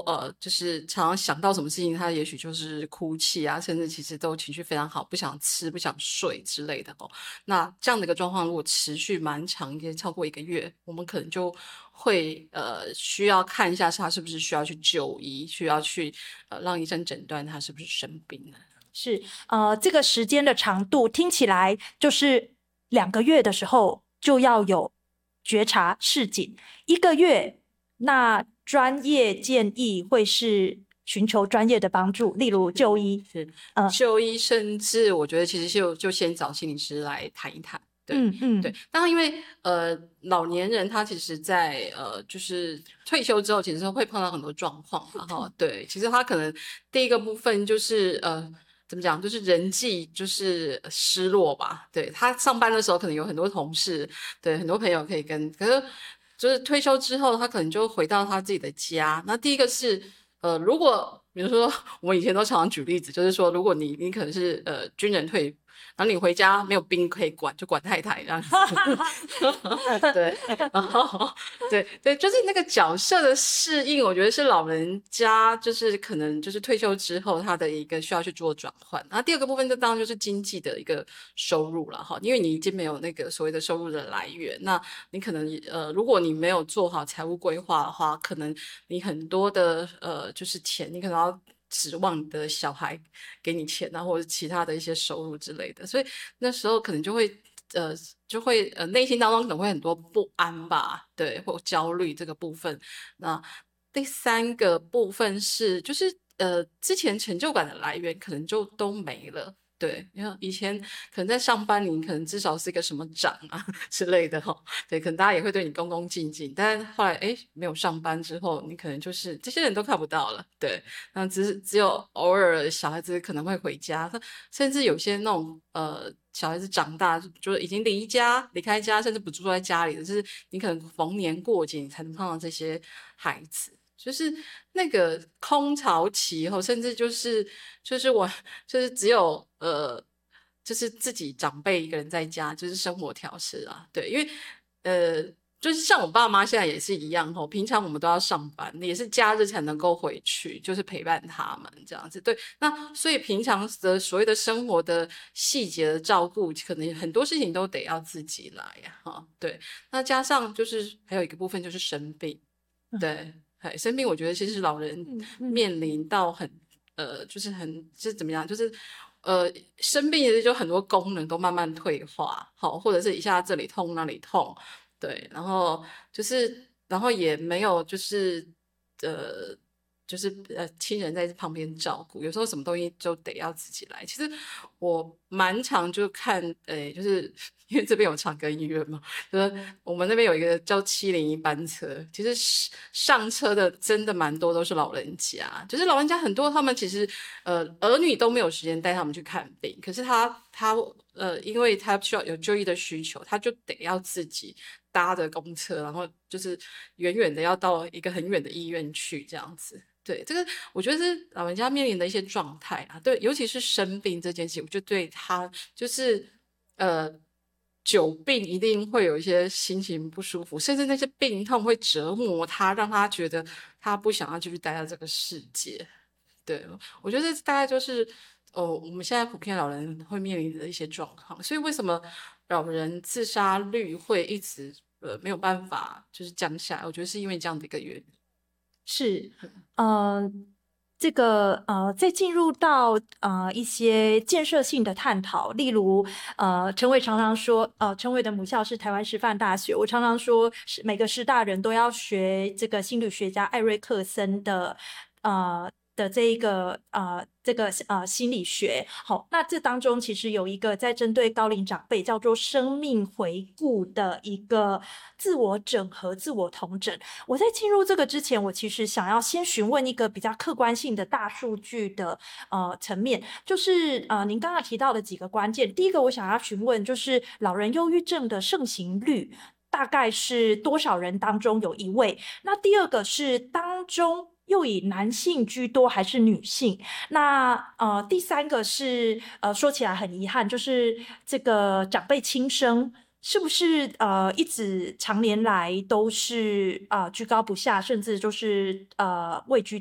就是常常想到什么事情，他也许就是哭泣啊，甚至其实都情绪非常好，不想吃、不想睡之类的哦。那这样的一个状况，如果持续蛮长，也超过1个月，我们可能就会需要看一下他是不是需要去就医，需要去让医生诊断他是不是生病了。 是这个时间的长度听起来就是2个月的时候就要有觉察示警，1个月那专业建议会是寻求专业的帮助，例如就医。 是就医，甚至我觉得其实就先找心理师来谈一谈。对对，当然因为老年人他其实在就是退休之后，其实会碰到很多状况，然后对，其实他可能第一个部分就是怎么讲，就是人际就是失落吧。对，他上班的时候可能有很多同事，对，很多朋友可以跟，可是就是退休之后，他可能就回到他自己的家。那第一个是如果比如说我们以前都常常举例子，就是说如果你可能是军人退伍，然后你回家没有兵可以管，就管太太这样子。对，然后对对，就是那个角色的适应，我觉得是老人家就是可能就是退休之后他的一个需要去做转换。然后第二个部分就当然就是经济的一个收入了哈，因为你已经没有那个所谓的收入的来源，那你可能如果你没有做好财务规划的话，可能你很多的就是钱，你可能要指望你的小孩给你钱啊，或者其他的一些收入之类的，所以那时候可能就会内心当中可能会很多不安吧，对，或焦虑这个部分。那第三个部分是就是之前成就感的来源可能就都没了。对，因为以前可能在上班，你可能至少是一个什么长啊之类的哈，对，可能大家也会对你恭恭敬敬。但是后来没有上班之后，你可能就是这些人都看不到了，对，那只有偶尔小孩子可能会回家，甚至有些那种小孩子长大就已经离开家，甚至不住在家里的，就是你可能逢年过节你才能碰到这些孩子。就是那个空巢期后，甚至就是我就是只有就是自己长辈一个人在家，就是生活调试啊，对，因为呃就是像我爸妈现在也是一样吼，平常我们都要上班，也是假日才能够回去，就是陪伴他们这样子。对，那所以平常的所谓的生活的细节的照顾，可能很多事情都得要自己来呀，哈，对。那加上就是还有一个部分就是生病，对。生病，我觉得其实老人面临到就是就是怎么样，就是生病其实就很多功能都慢慢退化，好，或者是一下这里痛那里痛，对，然后也没有呃亲人在旁边照顾，有时候什么东西就得要自己来。其实我蛮常就看，就是因为这边有长庚医院嘛，就是我们那边有一个叫701班车，其实上车的真的蛮多都是老人家，就是老人家很多他们其实儿女都没有时间带他们去看病，可是他因为他需要有就医的需求，他就得要自己搭着公车，然后就是远远的要到一个很远的医院去这样子。对，这个我觉得是老人家面临的一些状态啊，对，尤其是生病这件事情，我就对他就是呃久病一定会有一些心情不舒服，甚至那些病痛会折磨他，让他觉得他不想要继续待在这个世界。对，我觉得这大概就是我们现在普遍老人会面临的一些状况，所以为什么老人自杀率会一直没有办法就是降下来？我觉得是因为这样的一个原因。 是，呃，这个再进入到一些建设性的探讨，例如陈伟常常说，陈伟的母校是台湾师范大学，我常常说是每个师大人都要学这个心理学家艾瑞克森的这一个心理学。好，那这当中其实有一个在针对高龄长辈叫做生命回顾的一个自我整合、自我统整。我在进入这个之前，我其实想要先询问一个比较客观性的大数据的层面，就是您刚刚提到的几个关键。第一个，我想要询问就是老人忧郁症的盛行率。大概是多少人当中有1位？那第二个是当中又以男性居多还是女性？那第三个是说起来很遗憾，就是这个长辈轻生是不是一直常年来都是居高不下，甚至就是位居